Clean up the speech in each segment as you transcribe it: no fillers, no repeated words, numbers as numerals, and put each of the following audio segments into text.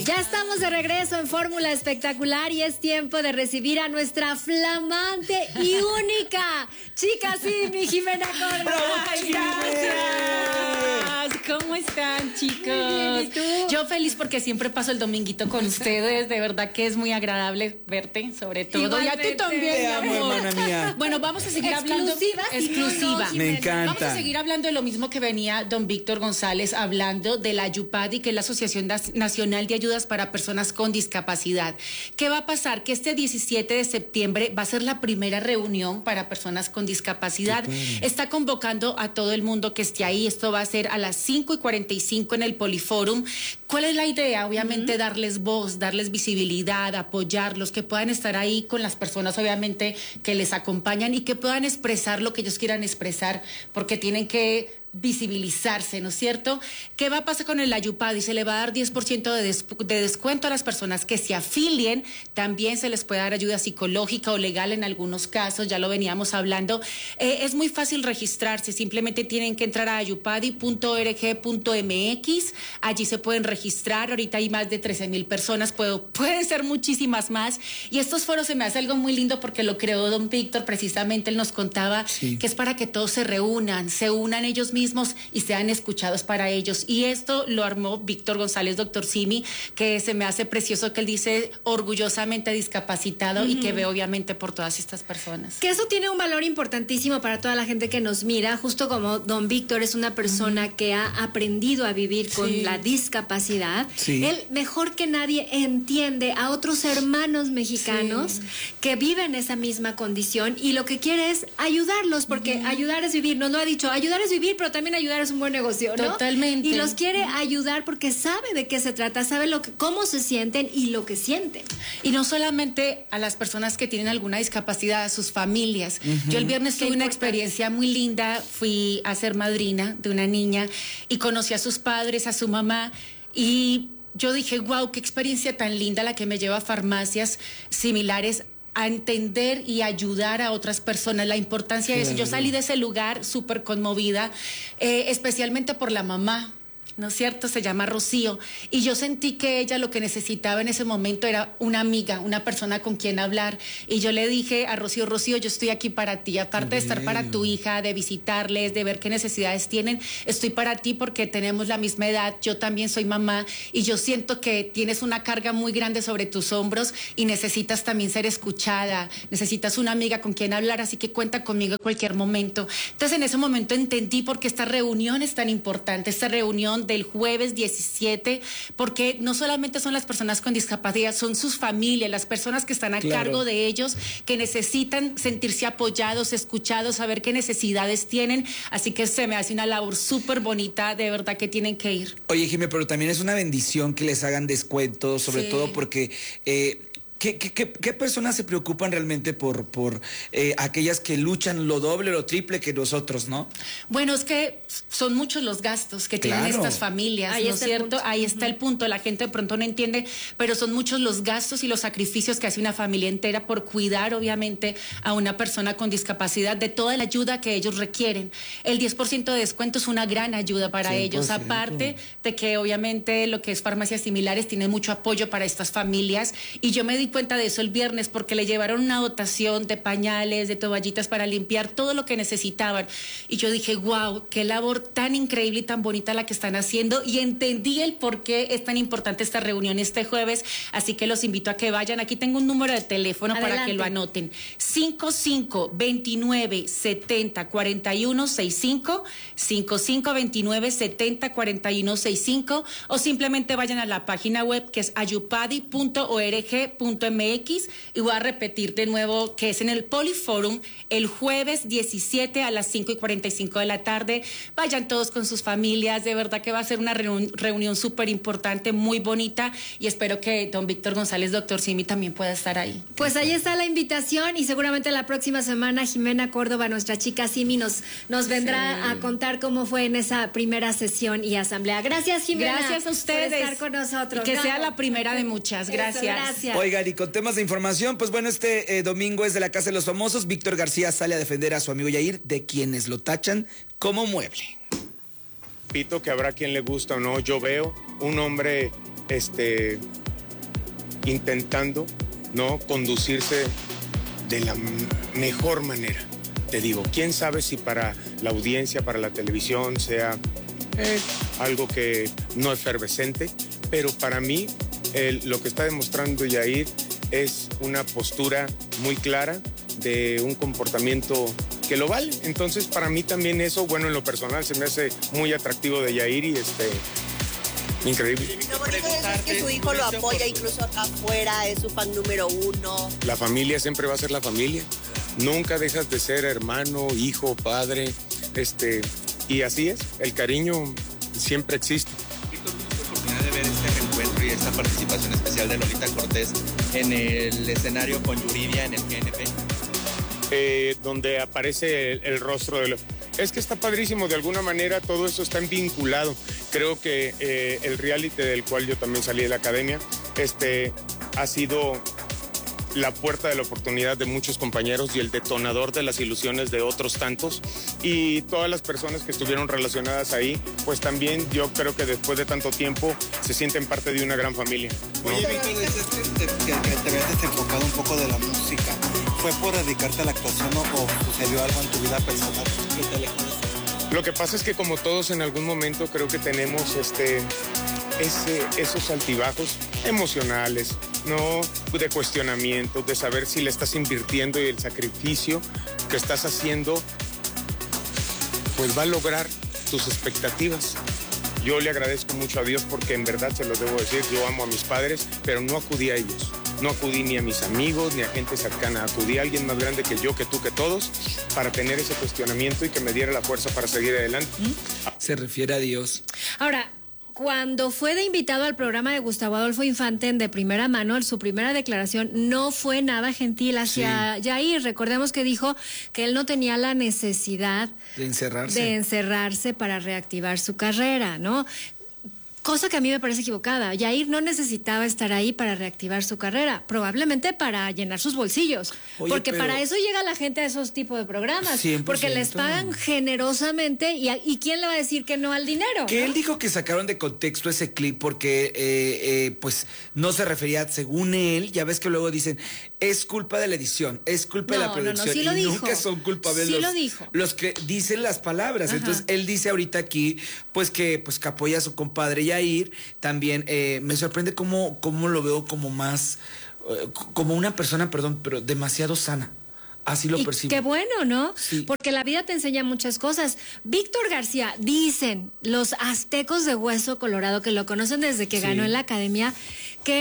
Ya estamos de regreso en Fórmula Espectacular y es tiempo de recibir a nuestra flamante y única chica Simi, Jimena Córdoba. ¡Ay, gracias! ¿Cómo están, chicos? Bien, ¿y tú? Yo feliz porque siempre paso el dominguito con ustedes. De verdad que es muy agradable verte, sobre todo. Igualmente. Y a ti también, Te mi amo, amor. hermana mía. Bueno, vamos a seguir hablando. Exclusiva. Me encanta. Vamos a seguir hablando de lo mismo que venía don Víctor González hablando de la Ayupadi, que es la Asociación Nacional de Ayudas para Personas con Discapacidad. ¿Qué va a pasar? Que este 17 de septiembre va a ser la primera reunión para personas con discapacidad. Está convocando a todo el mundo que esté ahí. Esto va a ser a las 5:45 en el Poliforum. ¿Cuál es la idea? Obviamente darles voz, darles visibilidad, apoyarlos, que puedan estar ahí con las personas, obviamente, que les acompañan y que puedan expresar lo que ellos quieran expresar, porque tienen que visibilizarse, ¿no es cierto? ¿Qué va a pasar con el Ayupadi? Se le va a dar 10% de descuento a las personas que se afilien. También se les puede dar ayuda psicológica o legal en algunos casos, ya lo veníamos hablando. Es muy fácil registrarse, simplemente tienen que entrar a ayupadi.org.mx, allí se pueden registrar. Ahorita hay más de 13,000 personas, pueden ser muchísimas más. Y estos foros se me hace algo muy lindo porque lo creó don Víctor, precisamente él nos contaba que es para que todos se unan ellos mismos y sean escuchados para ellos. Y esto lo armó Víctor González, doctor Simi, que se me hace precioso que él dice orgullosamente discapacitado y que ve obviamente por todas estas personas. Que eso tiene un valor importantísimo para toda la gente que nos mira, justo como don Víctor es una persona que ha aprendido a vivir con la discapacidad. Él mejor que nadie entiende a otros hermanos mexicanos que viven esa misma condición y lo que quiere es ayudarlos, porque ayudar es vivir, nos lo ha dicho, ayudar es vivir, pero también ayudar es un buen negocio, ¿no? Totalmente. Y los quiere ayudar porque sabe de qué se trata, sabe cómo se sienten y lo que sienten. Y no solamente a las personas que tienen alguna discapacidad, a sus familias. Yo el viernes tuve una experiencia muy linda, fui a ser madrina de una niña y conocí a sus padres, a su mamá, y yo dije, wow, qué experiencia tan linda la que me lleva a farmacias similares a entender y ayudar a otras personas, la importancia de eso. Yo salí de ese lugar súper conmovida, especialmente por la mamá, ¿no es cierto? Se llama Rocío. Y yo sentí que ella lo que necesitaba en ese momento era una amiga, una persona con quien hablar. Y yo le dije a Rocío, Rocío, yo estoy aquí para ti. Aparte de estar para tu hija, de visitarles, de ver qué necesidades tienen, estoy para ti porque tenemos la misma edad. Yo también soy mamá y yo siento que tienes una carga muy grande sobre tus hombros y necesitas también ser escuchada. Necesitas una amiga con quien hablar, así que cuenta conmigo en cualquier momento. Entonces, en ese momento entendí por qué esta reunión es tan importante, esta reunión del jueves 17, porque no solamente son las personas con discapacidad, son sus familias, las personas que están a cargo de ellos, que necesitan sentirse apoyados, escuchados, saber qué necesidades tienen, así que se me hace una labor súper bonita, de verdad que tienen que ir. Oye, Jimé, pero también es una bendición que les hagan descuentos, sobre todo porque ¿qué personas se preocupan realmente por aquellas que luchan lo doble o lo triple que nosotros, no? Bueno, es que son muchos los gastos que tienen estas familias, ¿no es cierto? Ahí está el punto, la gente de pronto no entiende, pero son muchos los gastos y los sacrificios que hace una familia entera por cuidar, obviamente, a una persona con discapacidad, de toda la ayuda que ellos requieren. El 10% de descuento es una gran ayuda para ellos, aparte de que obviamente lo que es farmacias similares tiene mucho apoyo para estas familias, y yo me di cuenta de eso el viernes porque le llevaron una dotación de pañales, de toallitas para limpiar, todo lo que necesitaban. Y yo dije, wow, qué labor tan increíble y tan bonita la que están haciendo, y entendí el por qué es tan importante esta reunión este jueves, así que los invito a que vayan. Aquí tengo un número de teléfono para que lo anoten: 5529704165, 5529704165, o simplemente vayan a la página web que es ayupadi.org.mx, y voy a repetir de nuevo que es en el Poliforum el jueves 17 a las 5:45 de la tarde. Vayan todos con sus familias, de verdad que va a ser una reunión súper importante, muy bonita, y espero que don Víctor González, doctor Simi, también pueda estar ahí. Pues ahí está la invitación, y seguramente la próxima semana Jimena Córdoba, nuestra chica Simi, nos vendrá a contar cómo fue en esa primera sesión y asamblea. Gracias, Jimena. Gracias a ustedes por estar con nosotros. Y que sea la primera de muchas. Gracias. Gracias. Oigan, y con temas de información, pues bueno, este domingo es de la Casa de los Famosos. Víctor García sale a defender a su amigo Yair de quienes lo tachan como mueble. Pito, que habrá quien le gusta o no. Yo veo un hombre intentando, ¿no?, conducirse de la mejor manera. Te digo, quién sabe si para la audiencia, para la televisión sea algo que no efervescente, pero para mí lo que está demostrando Yair es una postura muy clara de un comportamiento que lo vale. Entonces, para mí también eso, bueno, en lo personal se me hace muy atractivo de Yair y increíble. Lo bonito es que su hijo lo apoya incluso acá afuera, es su fan número 1. La familia siempre va a ser la familia. Nunca dejas de ser hermano, hijo, padre, y así es, el cariño siempre existe. Víctor, ¿tuviste oportunidad de ver este reencuentro y esta participación especial de Lolita Cortés en el escenario con Yuridia en el GNP? Donde aparece el rostro de Es que está padrísimo, de alguna manera todo eso está vinculado. Creo que el reality del cual yo también salí de la academia, ha sido la puerta de la oportunidad de muchos compañeros y el detonador de las ilusiones de otros tantos, y todas las personas que estuvieron relacionadas ahí, pues también yo creo que después de tanto tiempo se sienten parte de una gran familia, ¿no? Oye, Víctor, decías que te habías desenfocado un poco de la música. ¿Fue por dedicarte a la actuación o sucedió algo en tu vida personal que te alejó de eso? Lo que pasa es que como todos en algún momento creo que tenemos esos altibajos emocionales, ¿no?, de cuestionamiento, de saber si le estás invirtiendo y el sacrificio que estás haciendo pues va a lograr tus expectativas. Yo le agradezco mucho a Dios porque en verdad se los debo decir, yo amo a mis padres, pero no acudí a ellos. No acudí ni a mis amigos, ni a gente cercana. Acudí a alguien más grande que yo, que tú, que todos, para tener ese cuestionamiento y que me diera la fuerza para seguir adelante. Se refiere a Dios. Ahora, cuando fue de invitado al programa de Gustavo Adolfo Infante de primera mano, su primera declaración no fue nada gentil hacia Yair. Recordemos que dijo que él no tenía la necesidad de encerrarse para reactivar su carrera, ¿no? Cosa que a mí me parece equivocada. Yair no necesitaba estar ahí para reactivar su carrera, probablemente para llenar sus bolsillos. Oye, porque para eso llega la gente a esos tipos de programas. 100%. Porque les pagan generosamente y ¿quién le va a decir que no al dinero? Que él dijo que sacaron de contexto ese clip porque pues no se refería, según él, ya ves que luego dicen, es culpa de la edición, es culpa de la producción. Sí lo dijo. Nunca son culpables los que dicen las palabras. Ajá. Entonces él dice ahorita aquí pues que apoya a su compadre Yair. También me sorprende cómo lo veo como más, como una persona, pero demasiado sana. Así lo percibo. Qué bueno, ¿no? Sí. Porque la vida te enseña muchas cosas. Víctor García, dicen los aztecos de Hueso Colorado, que lo conocen desde que ganó en la academia, que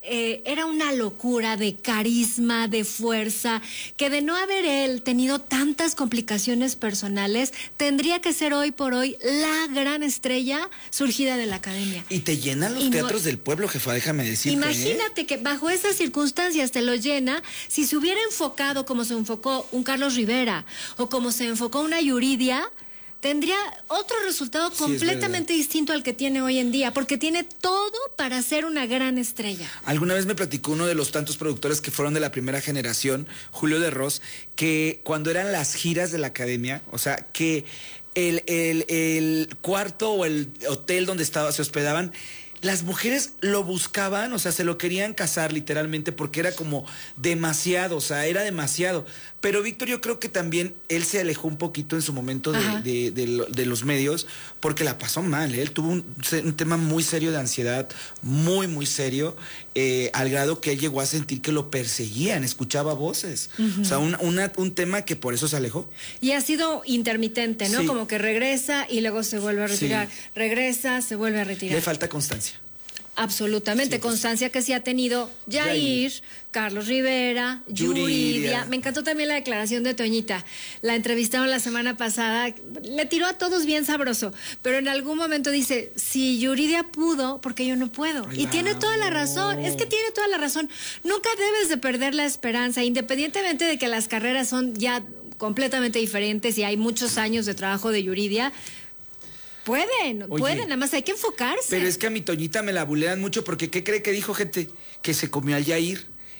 era una locura de carisma, de fuerza, que de no haber él tenido tantas complicaciones personales, tendría que ser hoy por hoy la gran estrella surgida de la academia. Y te llenan los teatros del pueblo, jefa, déjame decirte. Imagínate que bajo esas circunstancias te lo llena. Si se hubiera enfocado como se enfocó un Carlos Rivera o como se enfocó una Yuridia, tendría otro resultado completamente distinto al que tiene hoy en día, porque tiene todo para ser una gran estrella. Alguna vez me platicó uno de los tantos productores que fueron de la primera generación, Julio de Ros, que cuando eran las giras de la academia, o sea, que el cuarto o el hotel donde se hospedaban, las mujeres lo buscaban, o sea, se lo querían casar literalmente porque era como demasiado, o sea, era demasiado. Pero Víctor, yo creo que también él se alejó un poquito en su momento de los medios porque la pasó mal. Él tuvo un tema muy serio de ansiedad, muy, muy serio, al grado que él llegó a sentir que lo perseguían, escuchaba voces. O sea, un tema que por eso se alejó. Y ha sido intermitente, ¿no? Sí. Como que regresa y luego se vuelve a retirar. Sí. Regresa, se vuelve a retirar. Le falta constancia. Absolutamente, sí, constancia que sí ha tenido Yair, Carlos Rivera, Yuridia. Me encantó también la declaración de Toñita. La entrevistaron la semana pasada, le tiró a todos bien sabroso, pero en algún momento dice, si Yuridia pudo, ¿por qué yo no puedo? Y tiene toda la razón, es que tiene toda la razón. Nunca debes de perder la esperanza, independientemente de que las carreras son ya completamente diferentes y hay muchos años de trabajo de Yuridia. Pueden, nada más hay que enfocarse. Pero es que a mi Toñita me la bulean mucho porque ¿qué cree que dijo, gente? Que se comió al Yair.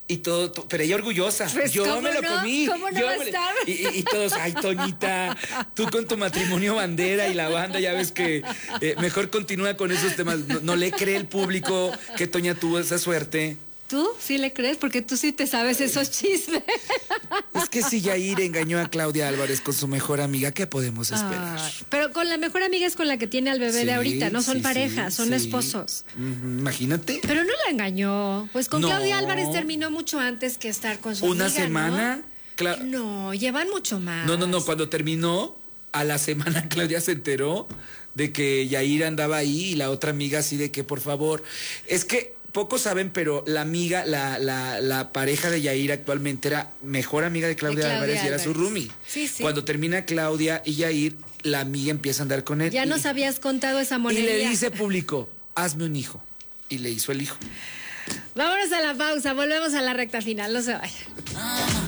Y todo, pero ella orgullosa. Pues, yo me lo comí. ¿Cómo no va a estar? Y todos, ay, Toñita, tú con tu matrimonio bandera y la banda, ya ves que mejor continúa con esos temas. No le cree el público que Toña tuvo esa suerte. ¿Tú sí le crees? Porque tú sí te sabes esos chismes. Es que si Yair engañó a Claudia Álvarez con su mejor amiga, ¿qué podemos esperar? Pero con la mejor amiga es con la que tiene al bebé de ahorita, no son parejas, son esposos. Imagínate. Pero no la engañó. Pues con Claudia Álvarez terminó mucho antes que estar con su amiga. ¿Una semana? No, llevan mucho más. No, cuando terminó, a la semana Claudia se enteró de que Yair andaba ahí y la otra amiga así de que, por favor, es que pocos saben, pero la amiga, la pareja de Yair actualmente era mejor amiga de Claudia Álvarez y era su roomie. Sí. Cuando termina Claudia y Yair, la amiga empieza a andar con él. Ya nos habías contado esa monería. Y le dice público, hazme un hijo. Y le hizo el hijo. Vámonos a la pausa, volvemos a la recta final, no se vayan.